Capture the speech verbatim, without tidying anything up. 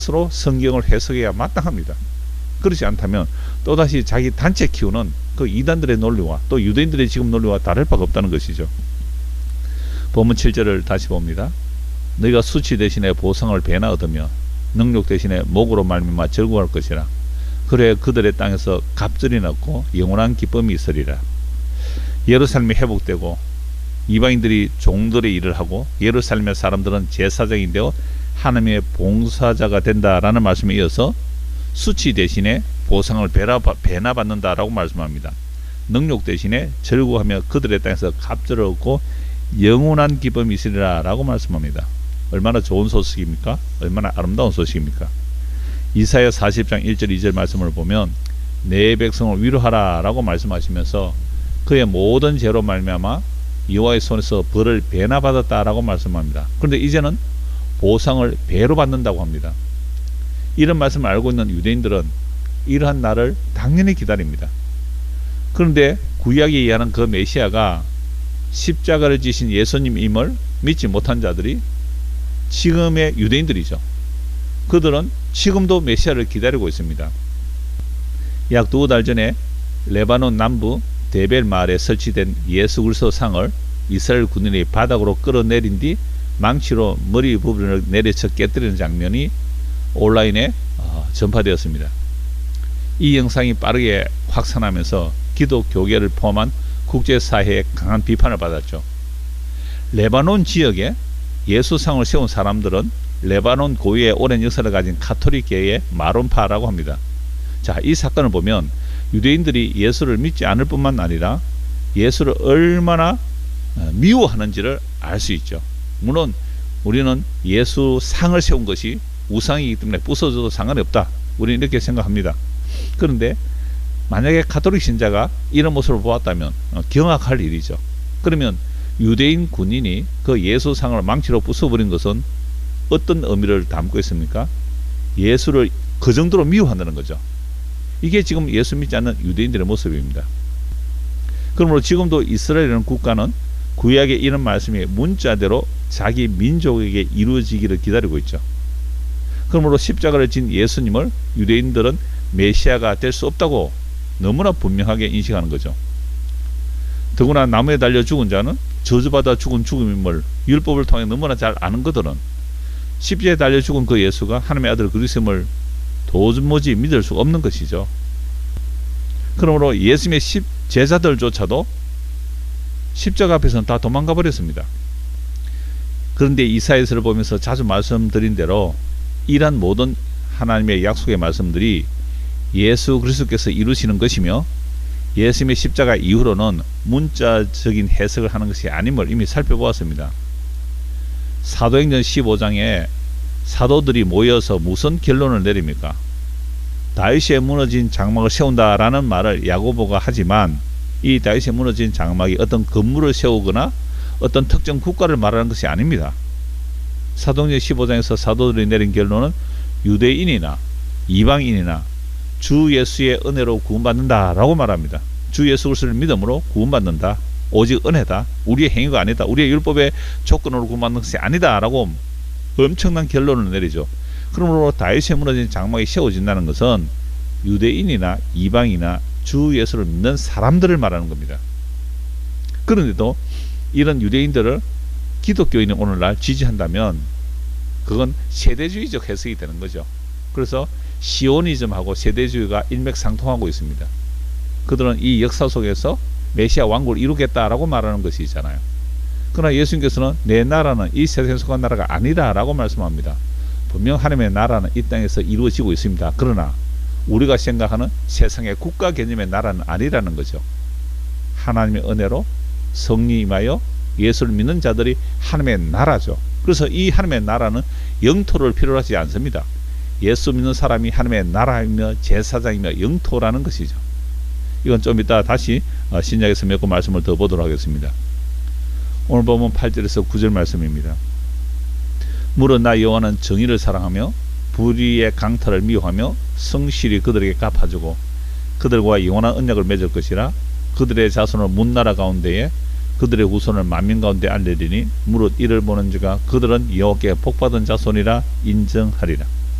스스로 성경을 해석해야 마땅합니다. 그렇지 않다면 또다시 자기 단체 키우는 그 이단들의 논리와 또 유대인들의 지금 논리와 다를 바가 없다는 것이죠. 본문 칠 절을 다시 봅니다. 너희가 수치 대신에 보상을 배나 얻으며 능력 대신에 목으로 말미암아 즐거워할 것이라. 그래 그들의 땅에서 갑절이 났고 영원한 기쁨이 있으리라. 예루살렘이 회복되고 이방인들이 종들의 일을 하고 예루살렘의 사람들은 제사장이 되어 하나님의 봉사자가 된다라는 말씀에 이어서 수치 대신에 보상을 배나, 배나 받는다라고 말씀합니다. 능력 대신에 즐거워하며 그들의 땅에서 갑절을 얻고 영원한 기쁨이 있으리라 라고 말씀합니다. 얼마나 좋은 소식입니까? 얼마나 아름다운 소식입니까? 이사야 사십 장 일 절 이 절 말씀을 보면 내 백성을 위로하라 라고 말씀하시면서 그의 모든 죄로 말미암아 여호와의 손에서 벌을 배나 받았다 라고 말씀합니다. 그런데 이제는 보상을 배로 받는다고 합니다. 이런 말씀을 알고 있는 유대인들은 이러한 날을 당연히 기다립니다. 그런데 구약에 의하는 그 메시아가 십자가를 지신 예수님임을 믿지 못한 자들이 지금의 유대인들이죠. 그들은 지금도 메시아를 기다리고 있습니다. 약 두어 달 전에 레바논 남부 데벨 마을에 설치된 예수 그리스도 상을 이스라엘 군인이 바닥으로 끌어내린 뒤 망치로 머리 부분을 내려쳐 깨뜨리는 장면이 온라인에 어, 전파되었습니다. 이 영상이 빠르게 확산하면서 기독교계를 포함한 국제사회의 강한 비판을 받았죠. 레바논 지역에 예수상을 세운 사람들은 레바논 고유의 오랜 역사를 가진 가톨릭계의 마론파라고 합니다. 자, 이 사건을 보면 유대인들이 예수를 믿지 않을 뿐만 아니라 예수를 얼마나 미워하는지를 알 수 있죠. 물론 우리는 예수 상을 세운 것이 우상이기 때문에 부서져도 상관이 없다, 우리는 이렇게 생각합니다. 그런데 만약에 가톨릭 신자가 이런 모습을 보았다면 경악할 일이죠. 그러면 유대인 군인이 그 예수상을 망치로 부숴버린 것은 어떤 의미를 담고 있습니까? 예수를 그 정도로 미워한다는 거죠. 이게 지금 예수 믿지 않는 유대인들의 모습입니다. 그러므로 지금도 이스라엘이라는 국가는 구약의 이런 말씀이 문자대로 자기 민족에게 이루어지기를 기다리고 있죠. 그러므로 십자가를 진 예수님을 유대인들은 메시아가 될 수 없다고 너무나 분명하게 인식하는 거죠. 더구나 나무에 달려 죽은 자는 저주받아 죽은 죽음임을 율법을 통해 너무나 잘 아는 그들은 십자가에 달려 죽은 그 예수가 하나님의 아들 그리스도임을 도무지 믿을 수가 없는 것이죠. 그러므로 예수님의 십 제자들조차도 십자가 앞에서는 다 도망가 버렸습니다. 그런데 이사야서를 보면서 자주 말씀드린 대로 이러한 모든 하나님의 약속의 말씀들이 예수 그리스도께서 이루시는 것이며 예수님의 십자가 이후로는 문자적인 해석을 하는 것이 아님을 이미 살펴보았습니다. 사도행전 십오 장에 사도들이 모여서 무슨 결론을 내립니까? 다윗의 무너진 장막을 세운다라는 말을 야고보가 하지만 이 다윗의 무너진 장막이 어떤 건물을 세우거나 어떤 특정 국가를 말하는 것이 아닙니다. 사도행전 십오 장에서 사도들이 내린 결론은 유대인이나 이방인이나 주 예수의 은혜로 구원받는다 라고 말합니다. 주 예수 그리스도를 믿음으로 구원받는다, 오직 은혜다, 우리의 행위가 아니다, 우리의 율법의 조건으로 구원받는 것이 아니다 라고 엄청난 결론을 내리죠. 그러므로 다윗의 무너진 장막이 세워진다는 것은 유대인이나 이방이나 주 예수를 믿는 사람들을 말하는 겁니다. 그런데도 이런 유대인들을 기독교인이 오늘날 지지한다면 그건 세대주의적 해석이 되는 거죠. 그래서 시오니즘하고 세대주의가 일맥상통하고 있습니다. 그들은 이 역사 속에서 메시아 왕국을 이루겠다라고 말하는 것이 있잖아요. 그러나 예수님께서는 내 나라는 이 세상에 속한 나라가 아니라 라고 말씀합니다. 분명 하나님의 나라는 이 땅에서 이루어지고 있습니다. 그러나 우리가 생각하는 세상의 국가 개념의 나라는 아니라는 거죠. 하나님의 은혜로 성령이 임하여 예수를 믿는 자들이 하나님의 나라죠. 그래서 이 하나님의 나라는 영토를 필요로 하지 않습니다. 예수 믿는 사람이 하나님의 나라이며 제사장이며 영토라는 것이죠. 이건 좀 이따 다시 신약에서 몇 번 말씀을 더 보도록 하겠습니다. 오늘 보면 팔 절에서 구 절 말씀입니다. 물은 나 여호와는 정의를 사랑하며 불의의 강탈을 미워하며 성실히 그들에게 갚아주고 그들과 영원한 언약을 맺을 것이라. 그들의 자손을 문나라 가운데에 그들의 후손을 만민 가운데 알리리니 무릇 이를 보는 자가 그들은 여호와께 복받은 자손이라 인정하리라.